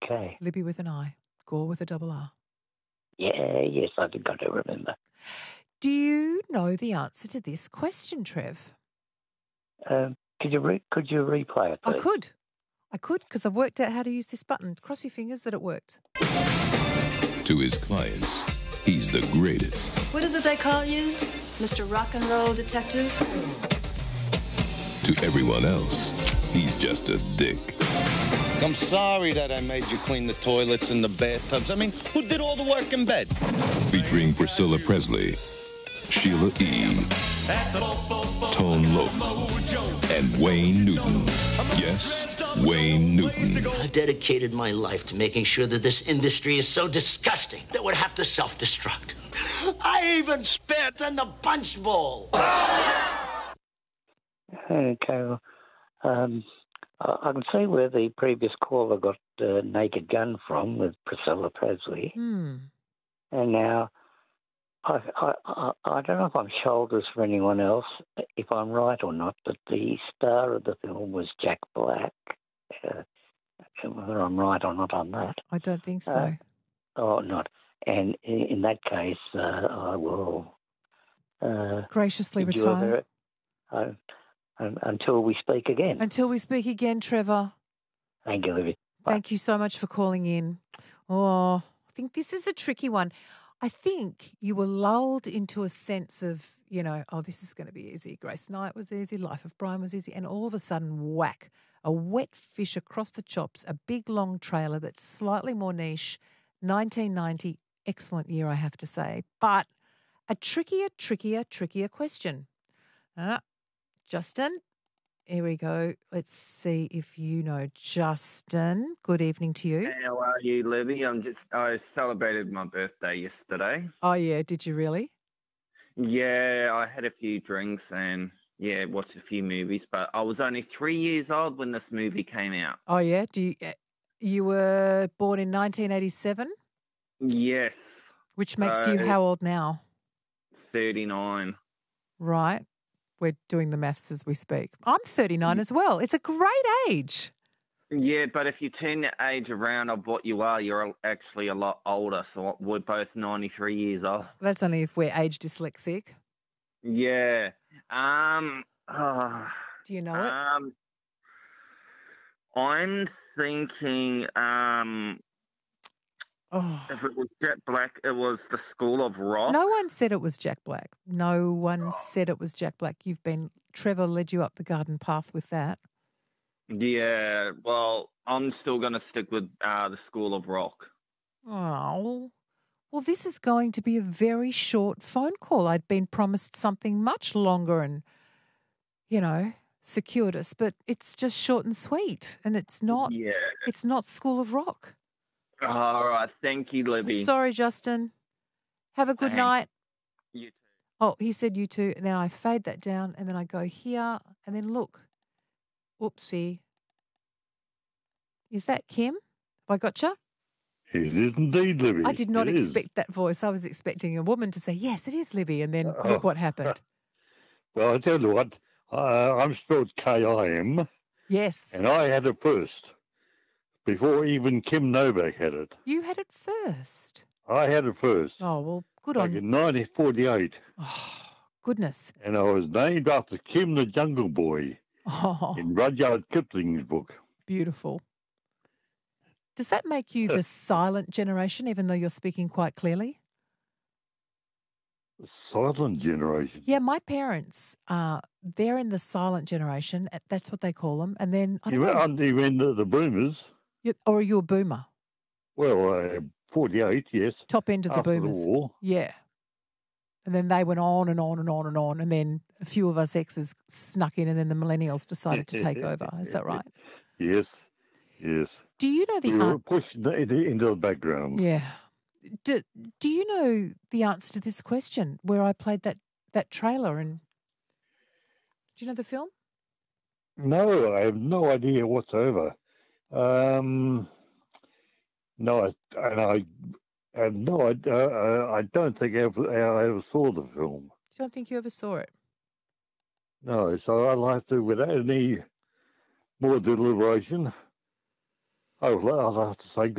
Okay. Libby with an I, Gore with a double R. Yeah, yes, I think I do remember. Do you know the answer to this question, Trev? Could you replay it, please? I could, because I've worked out how to use this button. Cross your fingers that it worked. To his clients, he's the greatest. What is it they call you? Mr. Rock and Roll Detective? To everyone else, he's just a dick. I'm sorry that I made you clean the toilets and the bathtubs. I mean, who did all the work in bed? Featuring Priscilla Presley, Sheila E., Tone Loc, and Wayne Newton. Yes, Wayne Newton. I've dedicated my life to making sure that this industry is so disgusting that we'd have to self-destruct. I even spit in the punch bowl. Okay. Well, I can see where the previous caller got Naked Gun from with Priscilla Presley. And now, I don't know if I'm shoulders for anyone else, if I'm right or not, but the star of the film was Jack Black. Whether I'm right or not on that. I don't think so. Not. And in that case, I will graciously retire. Until we speak again. Until we speak again, Trevor. Thank you, Libby. Thank you so much for calling in. Oh, I think this is a tricky one. I think you were lulled into a sense of, this is going to be easy. Grace Knight was easy. Life of Brian was easy. And all of a sudden, whack, a wet fish across the chops, a big, long trailer that's slightly more niche. 1990, excellent year, I have to say. But a trickier question. Justin, here we go. Let's see if you know. Justin, good evening to you. Hey, how are you, Libby? I celebrated my birthday yesterday. Oh, yeah. Did you really? Yeah, I had a few drinks and, watched a few movies, but I was only 3 years old when this movie came out. Oh, yeah? You were born in 1987? Yes. Which makes you how old now? 39. Right. We're doing the maths as we speak. I'm 39 as well. It's a great age. Yeah, but if you turn the age around of what you are, you're actually a lot older. So we're both 93 years old. That's only if we're age dyslexic. Yeah. Do you know it? I'm thinking if it was Jack Black, it was The School of Rock. No one said it was Jack Black. No one said it was Jack Black. Trevor led you up the garden path with that. Yeah, well, I'm still going to stick with The School of Rock. Oh, well, this is going to be a very short phone call. I'd been promised something much longer and, circuitous, but it's just short and sweet, and it's not. Yeah. It's not School of Rock. All right. Thank you, Libby. Sorry, Justin. Have a good night. You too. Oh, he said you too. And then I fade that down and then I go here and then look. Oopsie. Is that Kim? Have I gotcha? It is indeed, Libby. I did not expect that voice. I was expecting a woman to say, yes, it is Libby. And then look what happened. Well, I tell you what, I'm spelled K-I-M. Yes. And I had it first. Before even Kim Novak had it. You had it first? I had it first. Oh, well, good on. on Like in 1948. Oh, goodness. And I was named after Kim the Jungle Boy in Rudyard Kipling's book. Beautiful. Does that make you the silent generation, even though you're speaking quite clearly? Silent generation? Yeah, my parents, they're in the silent generation. That's what they call them. And then, I don't know. You mean the boomers? Or are you a boomer? Well, 48, yes. Top end of the boomers. After the war. Yeah. And then they went on and on and on and on. And then a few of us exes snuck in and then the millennials decided to take over. Is that right? Yes. Do you know the we were pushed into the background. Yeah. Do you know the answer to this question where I played that trailer? And do you know the film? No, I have no idea whatsoever. No, I don't think I ever saw the film. You don't think you ever saw it? No, so I'll have to, without any more deliberation, I'll have to say